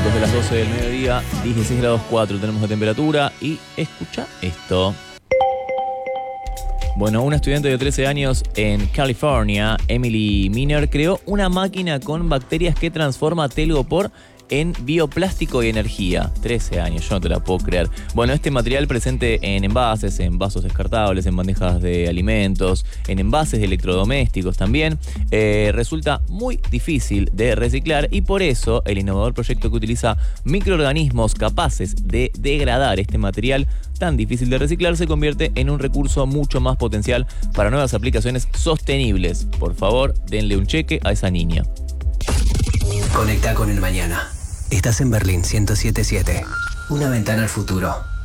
minutos de las 12 del mediodía, 16 grados 4 tenemos de temperatura y escucha esto. Bueno, una estudiante de 13 años en California, Emily Miner, creó una máquina con bacterias que transforma telgopor en bioplástico y energía. 13 años, yo no te la puedo creer. Bueno, este material presente en envases, en vasos descartables, en bandejas de alimentos, en envases de electrodomésticos también, resulta muy difícil de reciclar y por eso el innovador proyecto que utiliza microorganismos capaces de degradar este material tan difícil de reciclar se convierte en un recurso mucho más potencial para nuevas aplicaciones sostenibles. Por favor, denle un cheque a esa niña. Conecta con el mañana. Estás en Berlín 107.7. Una ventana al futuro.